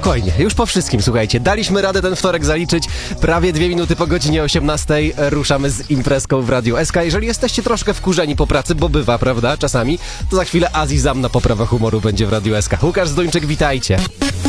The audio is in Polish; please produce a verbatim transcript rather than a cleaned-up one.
spokojnie, już po wszystkim, słuchajcie, daliśmy radę ten wtorek zaliczyć. Prawie dwie minuty po godzinie osiemnastej ruszamy z imprezką w Radiu S K. Jeżeli jesteście troszkę wkurzeni po pracy, bo bywa, prawda, czasami, to za chwilę Azizam na poprawę humoru będzie w Radiu S K. Łukasz Zduńczyk, witajcie.